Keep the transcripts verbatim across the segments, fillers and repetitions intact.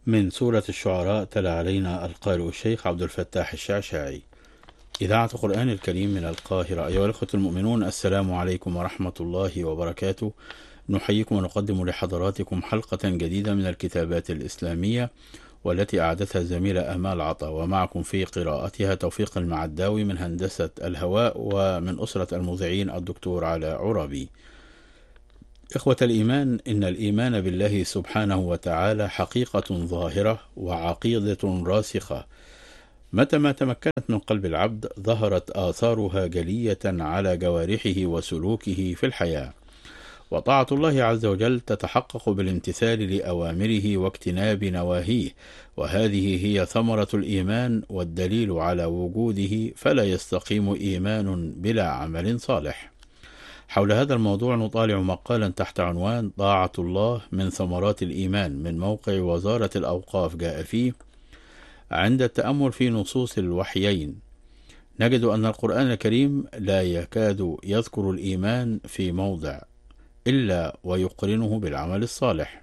من سورة الشعراء تلا علينا القارئ الشيخ عبد الفتاح الشعشاعي. إذاعة القرآن الكريم من القاهرة. أيها الأخوة المؤمنون، السلام عليكم ورحمة الله وبركاته. نحييكم ونقدم لحضراتكم حلقة جديدة من الكتابات الإسلامية، والتي أعدتها الزميلة آمال عطا، ومعكم في قراءتها توفيق المعداوي من هندسة الهواء، ومن أسرة المذيعين الدكتور علاء عرابي. إخوة الإيمان، إن الإيمان بالله سبحانه وتعالى حقيقة ظاهرة وعقيدة راسخة. متى ما تمكنت من قلب العبد ظهرت آثارها جلية على جوارحه وسلوكه في الحياة. وطاعة الله عز وجل تتحقق بالامتثال لأوامره واجتناب نواهيه، وهذه هي ثمرة الإيمان والدليل على وجوده، فلا يستقيم إيمان بلا عمل صالح. حول هذا الموضوع نطالع مقالا تحت عنوان طاعة الله من ثمرات الإيمان من موقع وزارة الأوقاف. جاء فيه: عند التأمل في نصوص الوحيين نجد أن القرآن الكريم لا يكاد يذكر الإيمان في موضع إلا ويقرنه بالعمل الصالح،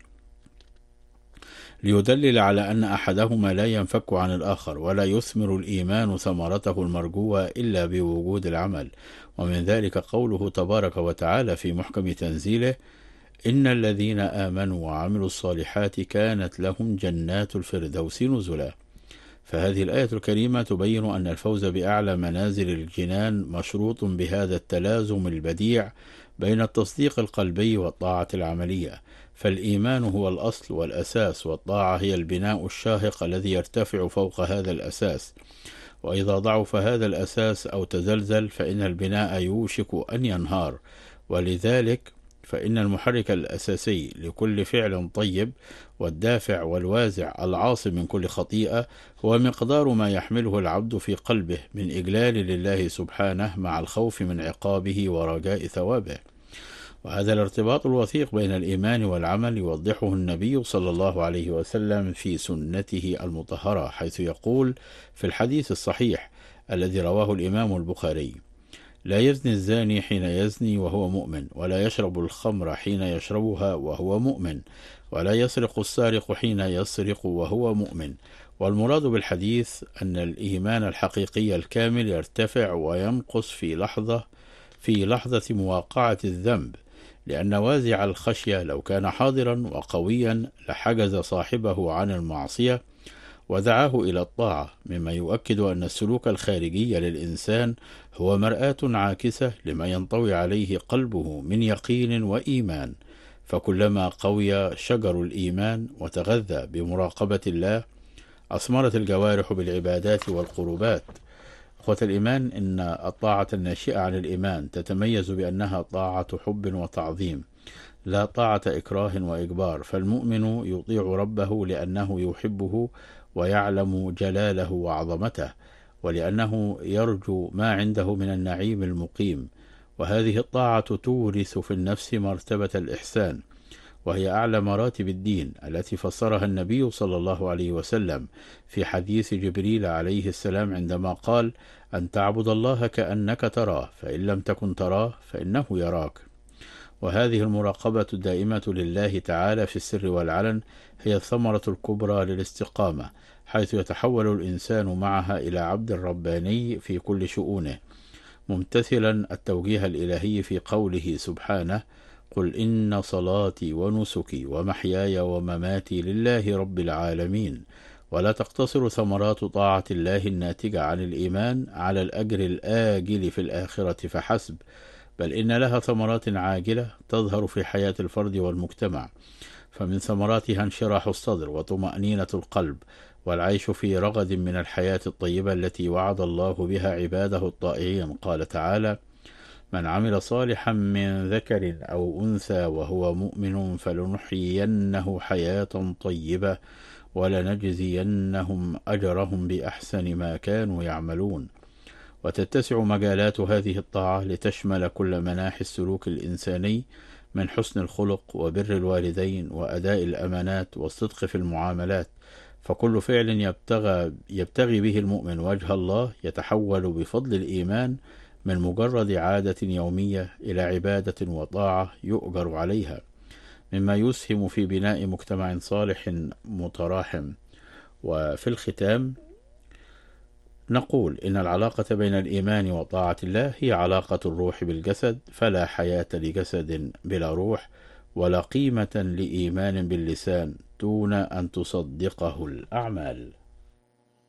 ليدلل على أن أحدهما لا ينفك عن الآخر، ولا يثمر الإيمان ثمرته المرجوة إلا بوجود العمل. ومن ذلك قوله تبارك وتعالى في محكم تنزيله: إن الذين آمنوا وعملوا الصالحات كانت لهم جنات الفردوس نزلا. فهذه الآية الكريمة تبين أن الفوز بأعلى منازل الجنان مشروط بهذا التلازم البديع بين التصديق القلبي والطاعة العملية. فالإيمان هو الأصل والأساس، والطاعة هي البناء الشاهق الذي يرتفع فوق هذا الأساس. وإذا ضعف هذا الأساس أو تزلزل فإن البناء يوشك أن ينهار. ولذلك فإن المحرك الأساسي لكل فعل طيب، والدافع والوازع العاصم من كل خطيئة، هو مقدار ما يحمله العبد في قلبه من إجلال لله سبحانه مع الخوف من عقابه ورجاء ثوابه. وهذا الارتباط الوثيق بين الإيمان والعمل يوضحه النبي صلى الله عليه وسلم في سنته المطهرة، حيث يقول في الحديث الصحيح الذي رواه الإمام البخاري: لا يزني الزاني حين يزني وهو مؤمن، ولا يشرب الخمر حين يشربها وهو مؤمن، ولا يسرق السارق حين يسرق وهو مؤمن. والمراد بالحديث أن الإيمان الحقيقي الكامل يرتفع وينقص في لحظة في لحظة مواقعة الذنب، لأن وازع الخشية لو كان حاضرا وقويا لحجز صاحبه عن المعصية ودعاه إلى الطاعة، مما يؤكد أن السلوك الخارجي للإنسان هو مرآة عاكسة لما ينطوي عليه قلبه من يقين وإيمان. فكلما قوي شجر الإيمان وتغذى بمراقبة الله أثمرت الجوارح بالعبادات والقربات. أخوة الإيمان، إن الطاعة الناشئة عن الإيمان تتميز بأنها طاعة حب وتعظيم، لا طاعة إكراه وإجبار. فالمؤمن يطيع ربه لأنه يحبه ويعلم جلاله وعظمته، ولأنه يرجو ما عنده من النعيم المقيم. وهذه الطاعة تورث في النفس مرتبة الإحسان، وهي أعلى مراتب الدين، التي فسرها النبي صلى الله عليه وسلم في حديث جبريل عليه السلام عندما قال: أن تعبد الله كأنك تراه، فإن لم تكن تراه فإنه يراك. وهذه المراقبة الدائمة لله تعالى في السر والعلن هي الثمرة الكبرى للاستقامة، حيث يتحول الإنسان معها إلى عبد رباني في كل شؤونه، ممتثلا التوجيه الإلهي في قوله سبحانه: قل إن صلاتي ونسكي ومحياي ومماتي لله رب العالمين. ولا تقتصر ثمرات طاعة الله الناتجة عن الإيمان على الأجر الآجل في الآخرة فحسب، بل إن لها ثمرات عاجلة تظهر في حياة الفرد والمجتمع. فمن ثمراتها انشراح الصدر وطمأنينة القلب، والعيش في رغد من الحياة الطيبة التي وعد الله بها عباده الطائعين. قال تعالى: من عمل صالحا من ذكر أو أنثى وهو مؤمن فلنحيينه حياة طيبة ولنجزينهم أجرهم بأحسن ما كانوا يعملون. وتتسع مجالات هذه الطاعة لتشمل كل مناحي السلوك الإنساني، من حسن الخلق وبر الوالدين وأداء الأمانات والصدق في المعاملات. فكل فعل يبتغى, يبتغي به المؤمن وجه الله يتحول بفضل الإيمان من مجرد عادة يومية إلى عبادة وطاعة يؤجر عليها. مما يسهم في بناء مجتمع صالح متراحم. وفي الختام نقول إن العلاقة بين الإيمان وطاعة الله هي علاقة الروح بالجسد، فلا حياة لجسد بلا روح، ولا قيمة لإيمان باللسان دون أن تصدقه الأعمال.